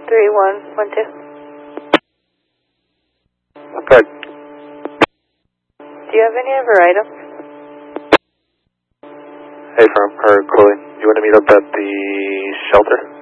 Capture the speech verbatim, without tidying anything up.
three one one two. Good. Do you have any of her items? Hey, firm, or Chloe, you want to meet up at the shelter?